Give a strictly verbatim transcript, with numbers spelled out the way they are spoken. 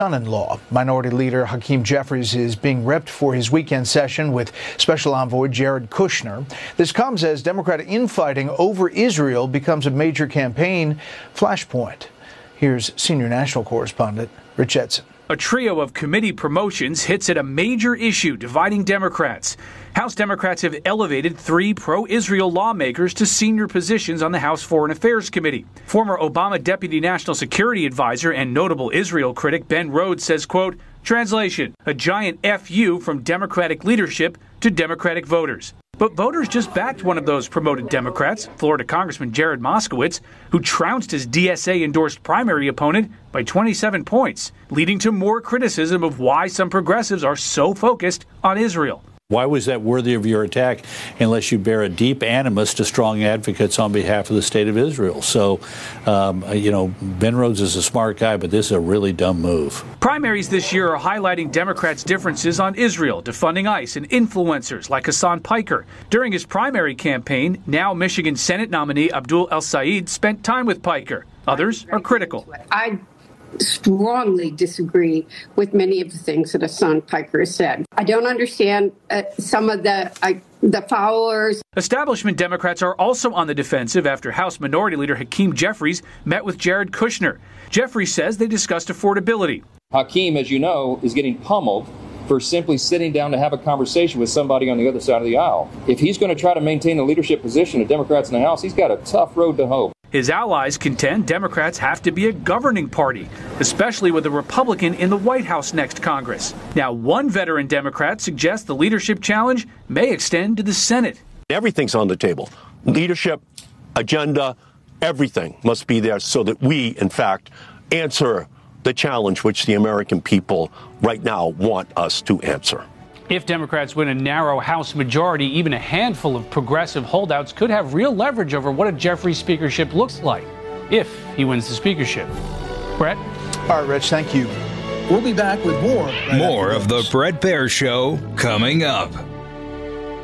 Son-in-law. Minority Leader Hakeem Jeffries is being repped for his weekend session with Special Envoy Jared Kushner. This comes as Democratic infighting over Israel becomes a major campaign flashpoint. Here's senior national correspondent Rich Edson. A trio of committee promotions hits at a major issue dividing Democrats. House Democrats have elevated three pro-Israel lawmakers to senior positions on the House Foreign Affairs Committee. Former Obama Deputy National Security Advisor and notable Israel critic Ben Rhodes says, quote, translation, a giant F U from Democratic leadership to Democratic voters. But voters just backed one of those promoted Democrats, Florida Congressman Jared Moskowitz, who trounced his D S A-endorsed primary opponent by twenty-seven points, leading to more criticism of why some progressives are so focused on Israel. Why was that worthy of your attack unless you bear a deep animus to strong advocates on behalf of the state of Israel? So, um, you know, Ben Rhodes is a smart guy, but this is a really dumb move. Primaries this year are highlighting Democrats' differences on Israel, defunding ICE, and influencers like Hassan Piker. During his primary campaign, now Michigan Senate nominee Abdul El-Sayed spent time with Piker. Others are critical. I strongly disagree with many of the things that Hassan Piker has said. I don't understand uh, some of the uh, the followers. Establishment Democrats are also on the defensive after House Minority Leader Hakeem Jeffries met with Jared Kushner. Jeffries says they discussed affordability. Hakeem, as you know, is getting pummeled for simply sitting down to have a conversation with somebody on the other side of the aisle. If he's going to try to maintain a leadership position of Democrats in the House, he's got a tough road to hoe. His allies contend Democrats have to be a governing party, especially with a Republican in the White House next Congress. Now, one veteran Democrat suggests the leadership challenge may extend to the Senate. Everything's on the table. Leadership, agenda, everything must be there so that we, in fact, answer the challenge which the American people right now want us to answer. If Democrats win a narrow House majority, even a handful of progressive holdouts could have real leverage over what a Jeffries speakership looks like, if he wins the speakership. Brett? All right, Rich, thank you. We'll be back with more. Right more of the Bret Baier Show coming up.